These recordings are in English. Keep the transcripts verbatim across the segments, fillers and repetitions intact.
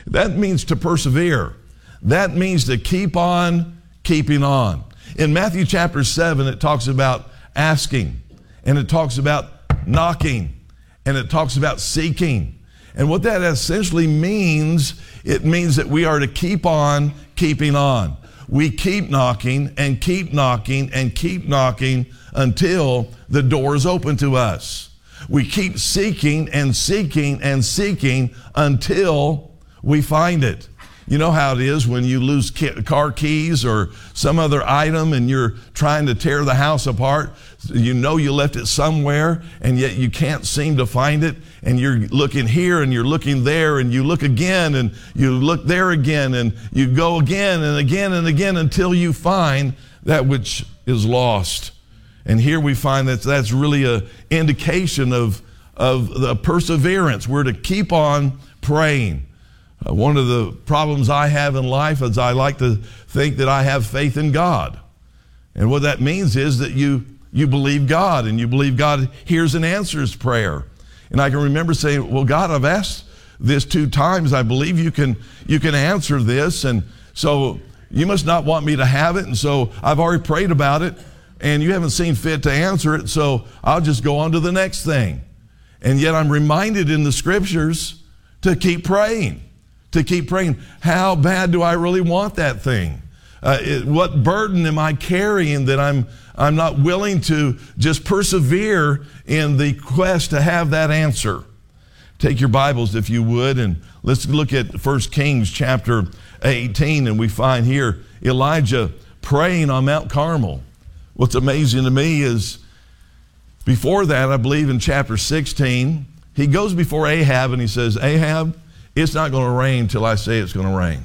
That means to persevere. That means to keep on keeping on. In Matthew chapter seven, it talks about asking, and it talks about knocking, and it talks about seeking. And what that essentially means, it means that we are to keep on keeping on. We keep knocking and keep knocking and keep knocking until the door is open to us. We keep seeking and seeking and seeking until we find it. You know how it is when you lose car keys or some other item and you're trying to tear the house apart. You know you left it somewhere and yet you can't seem to find it. And you're looking here and you're looking there and you look again and you look there again and you go again and again and again until you find that which is lost. And here we find that that's really an indication of, of the perseverance. We're to keep on praying. Uh, one of the problems I have in life is I like to think that I have faith in God. And what that means is that you, you believe God, and you believe God hears and answers prayer. And I can remember saying, well, God, I've asked this two times. I believe you can, you can answer this. And so you must not want me to have it. And so I've already prayed about it, and you haven't seen fit to answer it. So I'll just go on to the next thing. And yet I'm reminded in the scriptures to keep praying. To keep praying. How bad do I really want that thing? Uh, it, what burden am I carrying that I'm, I'm not willing to just persevere in the quest to have that answer? Take your Bibles, if you would, and let's look at First Kings chapter eighteen, and we find here Elijah praying on Mount Carmel. What's amazing to me is before that, I believe in chapter sixteen, he goes before Ahab and he says, Ahab, it's not going to rain until I say it's going to rain.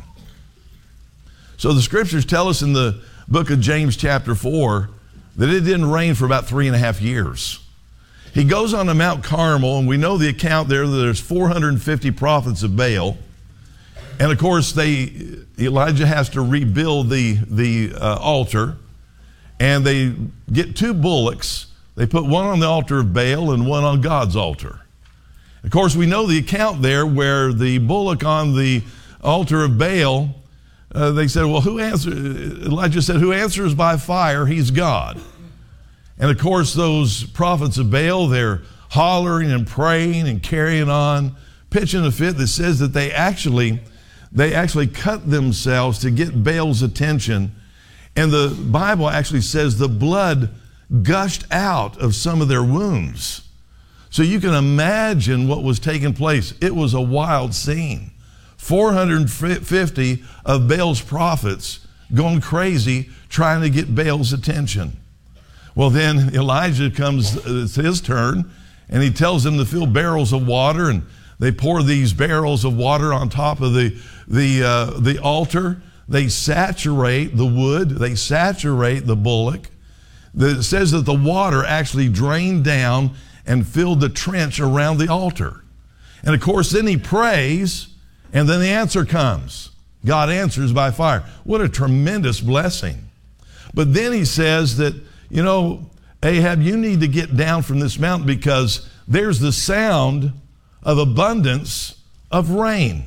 So the scriptures tell us in the book of James chapter four that it didn't rain for about three and a half years. He goes on to Mount Carmel, and we know the account there that there's four hundred fifty prophets of Baal. And of course, they Elijah has to rebuild the, the uh, altar, and they get two bullocks. They put one on the altar of Baal and one on God's altar. Of course, we know the account there where the bullock on the altar of Baal, uh, they said, well, who answers? Elijah said, who answers by fire? He's God. And of course, those prophets of Baal, they're hollering and praying and carrying on, pitching a fit that says that they actually, they actually cut themselves to get Baal's attention. And the Bible actually says the blood gushed out of some of their wounds. So you can imagine what was taking place. It was a wild scene. four hundred fifty of Baal's prophets going crazy trying to get Baal's attention. Well, then Elijah comes, it's his turn, and he tells them to fill barrels of water, and they pour these barrels of water on top of the, the, uh, the altar. They saturate the wood. They saturate the bullock. It says that the water actually drained down and filled the trench around the altar. And of course, then he prays, and then the answer comes. God answers by fire. What a tremendous blessing. But then he says that, you know, Ahab, you need to get down from this mountain because there's the sound of abundance of rain.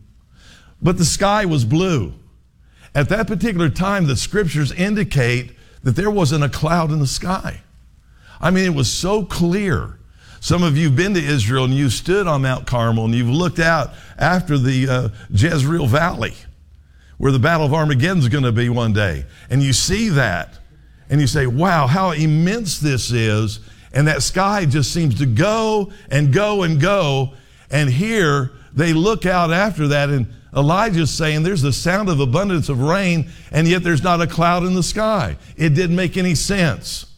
But the sky was blue. At that particular time, the scriptures indicate that there wasn't a cloud in the sky. I mean, it was so clear. Some of you have been to Israel and you stood on Mount Carmel and you've looked out after the uh, Jezreel Valley where the Battle of Armageddon is going to be one day. And you see that and you say, wow, how immense this is. And that sky just seems to go and go and go. And here they look out after that, and Elijah's saying there's the sound of abundance of rain, and yet there's not a cloud in the sky. It didn't make any sense.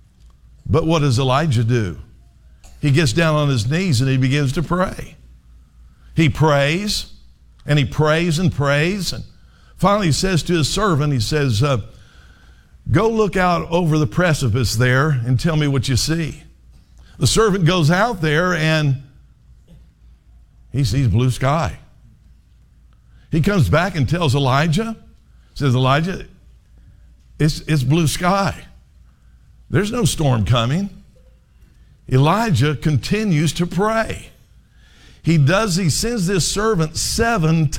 But what does Elijah do? He gets down on his knees and he begins to pray. He prays and he prays and prays. And finally he says to his servant, he says, uh, go look out over the precipice there and tell me what you see. The servant goes out there and he sees blue sky. He comes back and tells Elijah, says, Elijah, it's, it's blue sky. There's no storm coming. Elijah continues to pray. He does, he sends this servant seven